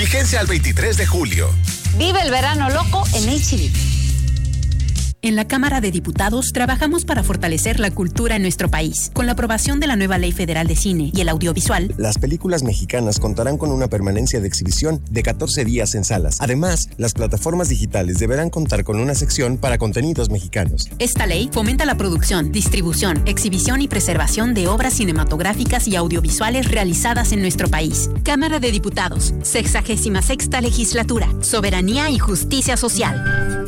Vigencia al 23 de julio. Vive el verano loco en H-E-B. En la Cámara de Diputados trabajamos para fortalecer la cultura en nuestro país. Con la aprobación de la nueva Ley Federal de Cine y el Audiovisual, las películas mexicanas contarán con una permanencia de exhibición de 14 días en salas. Además, las plataformas digitales deberán contar con una sección para contenidos mexicanos. Esta ley fomenta la producción, distribución, exhibición y preservación de obras cinematográficas y audiovisuales realizadas en nuestro país. Cámara de Diputados, 66ª Legislatura, Soberanía y Justicia Social.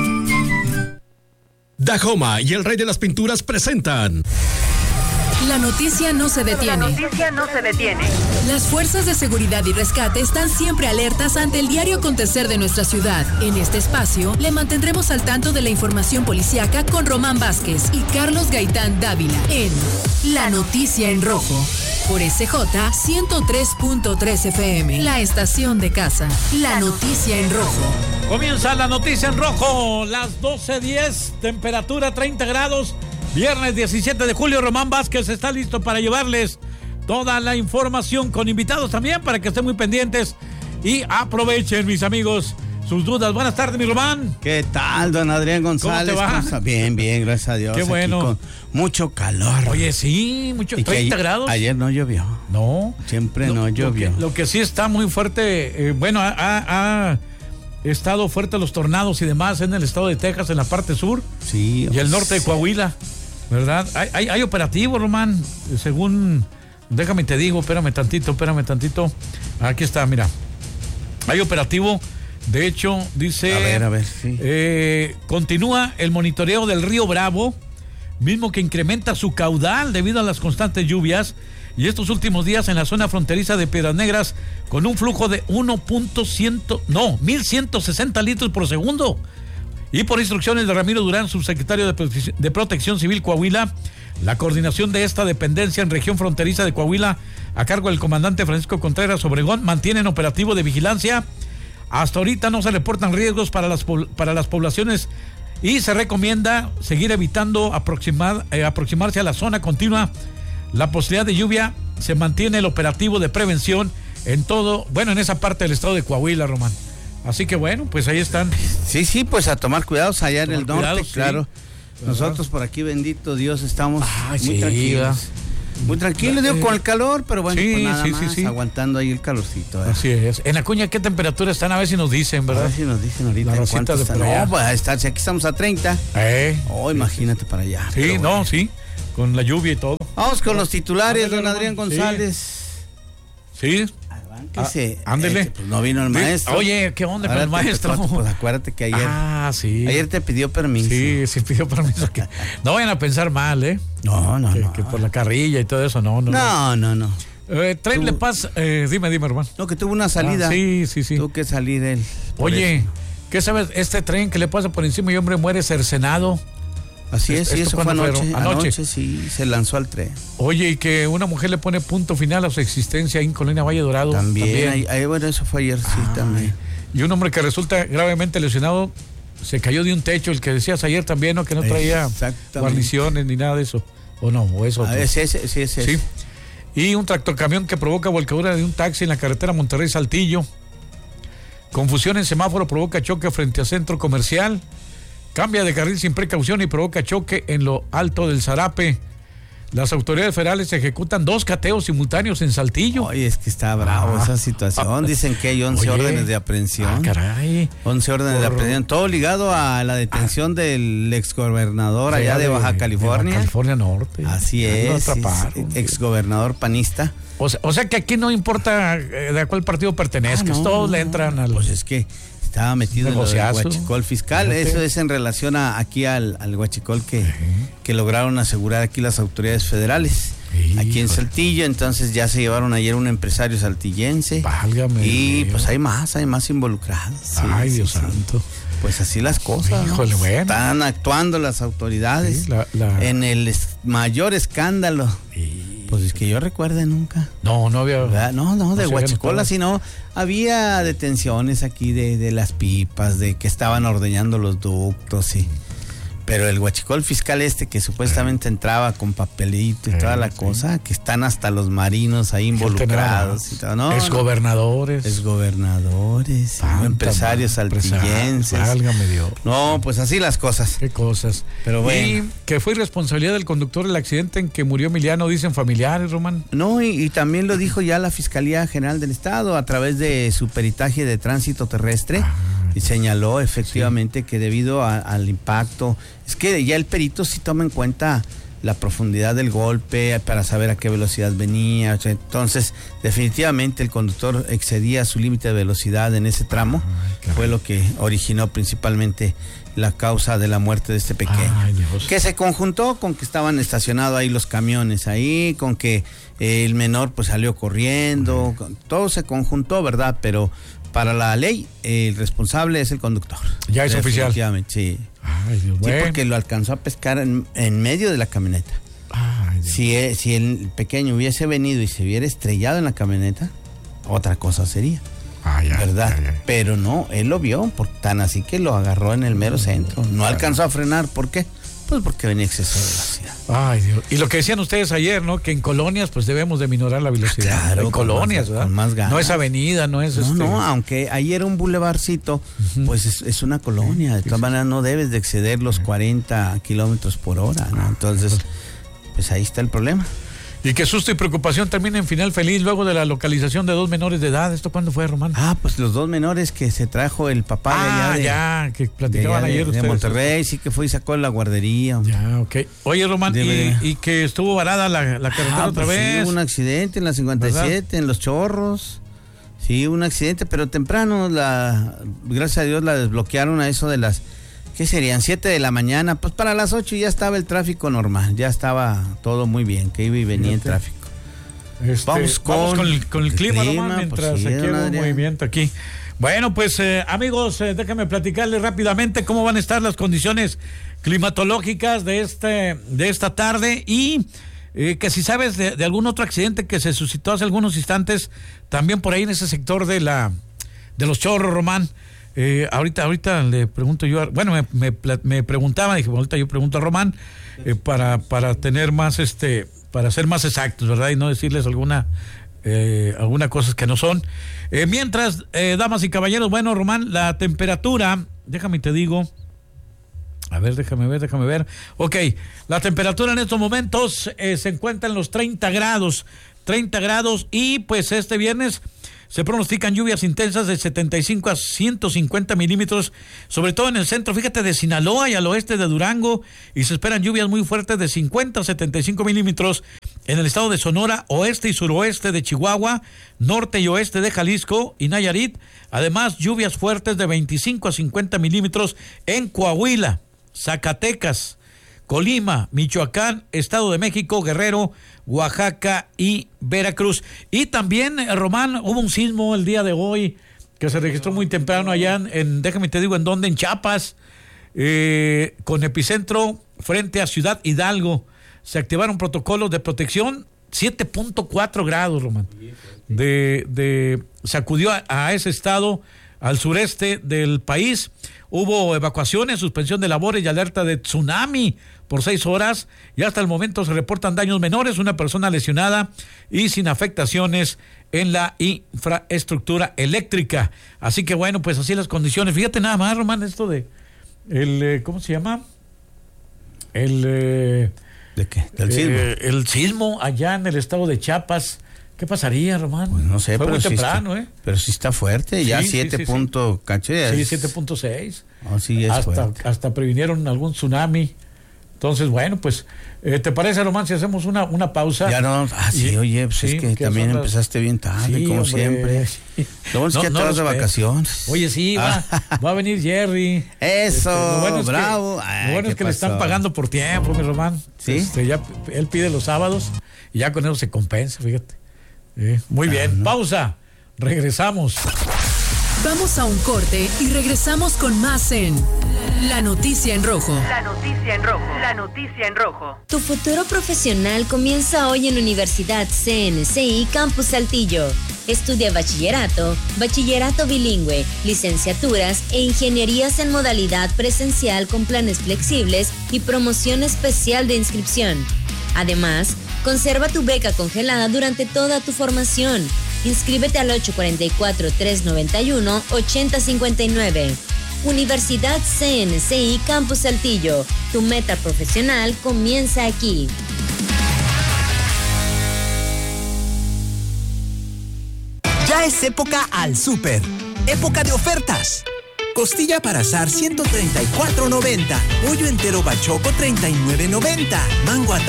Dahoma y el Rey de las Pinturas presentan... La noticia no se detiene. Las fuerzas de seguridad y rescate están siempre alertas ante el diario acontecer de nuestra ciudad. En este espacio, le mantendremos al tanto de la información policíaca con Román Vázquez y Carlos Gaitán Dávila en La Noticia en Rojo. Por SJ 103.3 FM, la estación de casa. La Noticia en Rojo. Comienza La Noticia en Rojo, las 12:10, temperatura 30 grados. Viernes 17 de julio, Román Vázquez está listo para llevarles toda la información con invitados también para que estén muy pendientes y aprovechen, mis amigos, sus dudas. Buenas tardes, mi Román. ¿Qué tal, don Adrián González? ¿Cómo te va? Bien, gracias a Dios. Qué bueno. Con mucho calor. Oye, sí, mucho, 30 grados. Ayer no llovió. No. Siempre no llovió. Lo que sí está muy fuerte, ha estado fuerte los tornados y demás en el estado de Texas, en la parte sur. Sí. Y el norte de Coahuila. ¿Verdad? Hay operativo, Román, según, déjame te digo, espérame tantito. Aquí está, mira. Hay operativo, de hecho, dice... A ver, sí. Continúa el monitoreo del río Bravo, mismo que incrementa su caudal debido a las constantes lluvias, y estos últimos días en la zona fronteriza de Piedras Negras, con un flujo de 1.160 litros por segundo. Y por instrucciones de Ramiro Durán, subsecretario de Protección Civil Coahuila, la coordinación de esta dependencia en región fronteriza de Coahuila, a cargo del comandante Francisco Contreras Obregón, mantienen operativo de vigilancia. Hasta ahorita no se reportan riesgos para las poblaciones y se recomienda seguir evitando aproximarse a la zona continua. La posibilidad de lluvia, se mantiene el operativo de prevención en esa parte del estado de Coahuila, Román. Así que bueno, pues ahí están. Sí, pues a tomar cuidados allá en el norte, claro. Sí. Nosotros por aquí, bendito Dios, estamos muy tranquilos. Sí. Muy tranquilos, con el calor, pero bueno, pues nada más, aguantando ahí el calorcito. Así es. En Acuña, ¿qué temperatura están? A ver si nos dicen, ¿verdad? A ver si nos dicen ahorita. La Rosita de No, pues a estar, si aquí estamos a 30. Imagínate para allá. Sí, bueno. Sí, con la lluvia y todo. Vamos con los titulares, don Adrián González. Sí. Ándele. Pues no vino el maestro. Oye, ¿qué onda con el maestro? Pues acuérdate que ayer. Sí. Ayer te pidió permiso. Sí, pidió permiso. No vayan a pensar mal, ¿eh? No. Que por la carrilla y todo eso, no. Tren Le Paz, dime, hermano. No, que tuvo una salida. Sí. Tuvo que salir él. Oye, ¿qué sabes? Este tren que le pasa por encima y hombre muere cercenado. Así es, eso fue anoche. Anoche Sí, se lanzó al tren. Oye, y que una mujer le pone punto final a su existencia ahí en Colonia Valle Dorado. También. Bueno, eso fue ayer, también. Y un hombre que resulta gravemente lesionado, se cayó de un techo, el que decías ayer también, ¿no? Que no traía guarniciones ni nada de eso. ¿O no? ¿O eso? Sí. Y un tractocamión que provoca volcadura de un taxi en la carretera Monterrey-Saltillo. Confusión en semáforo provoca choque frente a centro comercial. Cambia de carril sin precaución y provoca choque en lo alto del Zarape. Las autoridades federales ejecutan 2 cateos simultáneos en Saltillo. Oye, es que está bravo esa situación. Dicen que hay 11 órdenes de aprehensión. Caray. 11 órdenes de aprehensión. Todo ligado a la detención del exgobernador allá de Baja California. Baja California Norte. Así es. Exgobernador panista. O sea que aquí no importa de a cuál partido pertenezcas. Todos le entran al... Pues es que... Estaba metido en el huachicol fiscal. Eso es en relación aquí al huachicol que lograron asegurar aquí las autoridades federales. Aquí en Saltillo. Entonces ya se llevaron ayer un empresario saltillense. Válgame. Y pues hay más involucrados. Dios santo. Pues así las cosas. Híjole, bueno. Están actuando las autoridades en el mayor escándalo. Pues es que yo recuerde nunca. No había. ¿Verdad? No, de huachicol así no. Había detenciones aquí de las pipas, de que estaban ordeñando los ductos, sí. Pero el huachicol fiscal que supuestamente entraba con papelito y toda la cosa, que están hasta los marinos ahí involucrados y todo, ¿no? Exgobernadores, empresarios saltillenses. Válgame Dios. No, pues así las cosas. Qué cosas. Pero bueno. Y que fue irresponsabilidad del conductor el accidente en que murió Emiliano, dicen familiares, Román. No, y también lo dijo ya la Fiscalía General del Estado a través de su peritaje de tránsito terrestre. Y señaló efectivamente que debido al impacto, es que ya el perito sí toma en cuenta la profundidad del golpe para saber a qué velocidad venía. Entonces, definitivamente el conductor excedía su límite de velocidad en ese tramo. Fue lo que originó principalmente la causa de la muerte de este pequeño. Que se conjuntó con que estaban estacionados ahí los camiones ahí, con que el menor pues salió corriendo, todo se conjuntó, ¿verdad? Pero para la ley, el responsable es el conductor. Ya es oficial. Sí. Ay, Dios mío. Sí, porque lo alcanzó a pescar en medio de la camioneta. Ay, Dios. Si el pequeño hubiese venido y se hubiera estrellado en la camioneta, otra cosa sería. ¿Verdad? Pero no, él lo vio, tan así que lo agarró en el mero centro. No alcanzó a frenar. ¿Por qué? Pues porque venía exceso de velocidad. Ay, Dios. Y lo que decían ustedes ayer, ¿no? Que en colonias pues debemos de minorar la velocidad. Claro, en colonias, ¿verdad? Con más ganas. No es avenida, no es No, aunque ahí era un bulevarcito, pues es una colonia. De todas maneras no debes de exceder los 40 kilómetros por hora, ¿no? Entonces, pues ahí está el problema. Y qué susto y preocupación termina en final feliz luego de la localización de 2 menores de edad. ¿Esto cuándo fue, Román? Pues los 2 menores que se trajo el papá que platicaban ayer ustedes. De Monterrey, sí que fue y sacó la guardería. Ya, ok. Oye, Román, y que estuvo varada la carretera otra vez. Sí, hubo un accidente en la 57, ¿verdad? En Los Chorros. Sí, un accidente, pero temprano, gracias a Dios la desbloquearon a eso de las... ¿Qué serían? 7 de la mañana, pues para las 8 ya estaba el tráfico normal, ya estaba todo muy bien, que iba y venía el tráfico. Vamos con el clima, Román, mientras pues sí, aquí hay un movimiento aquí. Bueno, pues amigos, déjenme platicarles rápidamente cómo van a estar las condiciones climatológicas de esta tarde y que si sabes de algún otro accidente que se suscitó hace algunos instantes, también por ahí en ese sector de Los Chorros, Román. Ahorita le pregunto yo, me preguntaba, dije, ahorita yo pregunto a Román para tener más, para ser más exactos, ¿verdad? Y no decirles alguna cosas que no son. Mientras, damas y caballeros, bueno, Román, la temperatura, déjame te digo, a ver, déjame ver. Ok, la temperatura en estos momentos se encuentra en los 30 grados y pues este viernes se pronostican lluvias intensas de 75 a 150 milímetros, sobre todo en el centro, fíjate, de Sinaloa y al oeste de Durango, y se esperan lluvias muy fuertes de 50 a 75 milímetros en el estado de Sonora, oeste y suroeste de Chihuahua, norte y oeste de Jalisco y Nayarit. Además, lluvias fuertes de 25 a 50 milímetros en Coahuila, Zacatecas, Colima, Michoacán, Estado de México, Guerrero, Oaxaca y Veracruz. Y también, Román, hubo un sismo el día de hoy que se registró muy temprano allá déjame te digo en dónde, en Chiapas, con epicentro frente a Ciudad Hidalgo. Se activaron protocolos de protección, 7.4 grados, Román. Sacudió a ese estado al sureste del país. Hubo evacuaciones, suspensión de labores y alerta de tsunami por 6 horas. Y hasta el momento se reportan daños menores, una persona lesionada y sin afectaciones en la infraestructura eléctrica. Así que bueno, pues así las condiciones. Fíjate nada más, Román, esto de ¿cómo se llama? ¿De qué? ¿Del sismo? El sismo allá en el estado de Chiapas. ¿Qué pasaría, Román? Pues no sé, fue pero muy sí temprano, está, pero sí está fuerte, ya 7 puntos, caché. Sí, 7.6. Oh, sí, es fuerte. Hasta previnieron algún tsunami. Entonces, bueno, pues, ¿te parece, Román, si hacemos una pausa? Ya no, sí, oye, pues es que también empezaste bien tarde, como siempre. Lo bueno es que ya te vas de vacaciones. Oye, sí, va a venir Jerry. Eso, bravo. Lo bueno es que le están pagando por tiempo, mi Román. Sí. Ya, él pide los sábados y ya con eso se compensa, fíjate. Muy bien, pausa, regresamos. Vamos a un corte y regresamos con más en La Noticia en Rojo. La Noticia en Rojo. La Noticia en Rojo. Tu futuro profesional comienza hoy en Universidad CNCI Campus Saltillo. Estudia bachillerato, bachillerato bilingüe, licenciaturas e ingenierías en modalidad presencial con planes flexibles y promoción especial de inscripción. Además, conserva tu beca congelada durante toda tu formación. Inscríbete al 844-391-8059. Universidad CNCI Campus Saltillo. Tu meta profesional comienza aquí. Ya es época al súper. Época de ofertas. Costilla para asar 134.90. Pollo entero bachoco 39.90. Mango